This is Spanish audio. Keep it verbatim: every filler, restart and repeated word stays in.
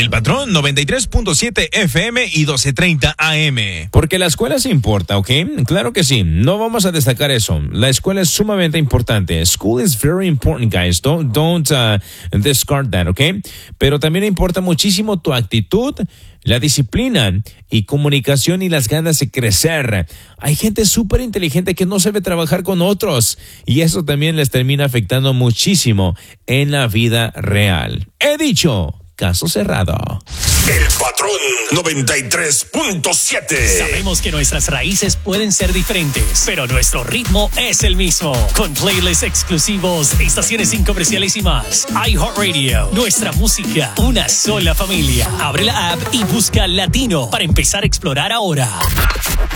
El Patrón noventa y tres punto siete F M y doce treinta A M. Porque la escuela sí importa, ¿ok? Claro que sí. No vamos a destacar eso. La escuela es sumamente importante. School is very important, guys. Don't, don't uh, discard that, ¿ok? Pero también importa muchísimo tu actitud, la disciplina y comunicación y las ganas de crecer. Hay gente súper inteligente que no sabe trabajar con otros y eso también les termina afectando muchísimo en la vida real. He dicho, caso cerrado. El Patrón noventa y tres punto siete. Sabemos que nuestras raíces pueden ser diferentes, pero nuestro ritmo es el mismo. Con playlists exclusivos, estaciones sin comerciales y más. iHeartRadio, nuestra música, una sola familia. Abre la app y busca Latino para empezar a explorar ahora.